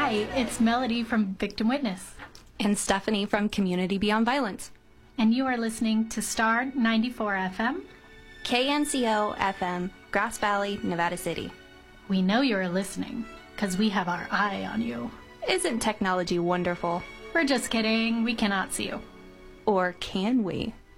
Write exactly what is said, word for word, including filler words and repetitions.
Hi, it's Melody from Victim Witness. And Stephanie from Community Beyond Violence. And you are listening to Star ninety-four F M. K N C O F M, Grass Valley, Nevada City. We know you're listening, because we have our eye on you. Isn't technology wonderful? We're just kidding. We cannot see you. Or can we?